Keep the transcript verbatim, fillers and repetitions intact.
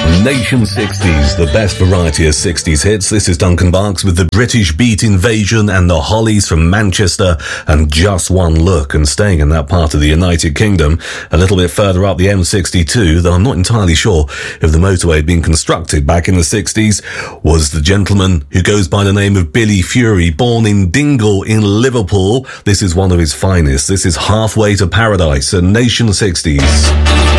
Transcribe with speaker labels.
Speaker 1: Nation sixties, the best variety of sixties hits. This is Duncan Barks with the British Beat Invasion and the Hollies from Manchester and Just One Look. And staying in that part of the United Kingdom, a little bit further up the M sixty-two, though I'm not entirely sure if the motorway had been constructed back in the sixties, was the gentleman who goes by the name of Billy Fury, born in Dingle in Liverpool. This is one of his finest. This is Halfway to Paradise, a Nation sixties.